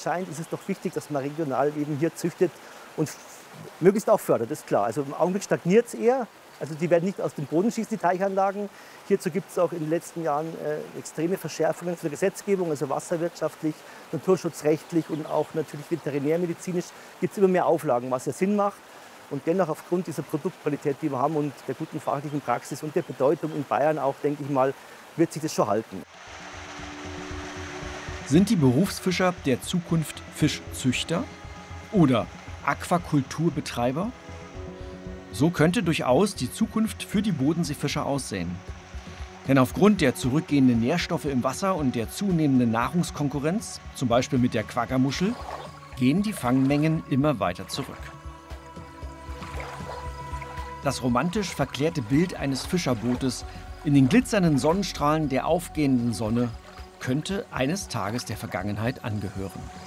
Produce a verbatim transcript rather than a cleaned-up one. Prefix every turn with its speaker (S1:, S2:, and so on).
S1: scheint, ist es doch wichtig, dass man regional eben hier züchtet und möglichst auch fördert, ist klar. Also im Augenblick stagniert es eher. Also die werden nicht aus dem Boden schießen, die Teichanlagen. Hierzu gibt es auch in den letzten Jahren äh, extreme Verschärfungen für die Gesetzgebung, also wasserwirtschaftlich, naturschutzrechtlich und auch natürlich veterinärmedizinisch gibt es immer mehr Auflagen, was ja Sinn macht. Und dennoch aufgrund dieser Produktqualität, die wir haben und der guten fachlichen Praxis und der Bedeutung in Bayern auch, denke ich mal, wird sich das schon halten.
S2: Sind die Berufsfischer der Zukunft Fischzüchter oder Aquakulturbetreiber? So könnte durchaus die Zukunft für die Bodenseefischer aussehen. Denn aufgrund der zurückgehenden Nährstoffe im Wasser und der zunehmenden Nahrungskonkurrenz, zum Beispiel mit der Quaggamuschel, gehen die Fangmengen immer weiter zurück. Das romantisch verklärte Bild eines Fischerbootes in den glitzernden Sonnenstrahlen der aufgehenden Sonne könnte eines Tages der Vergangenheit angehören.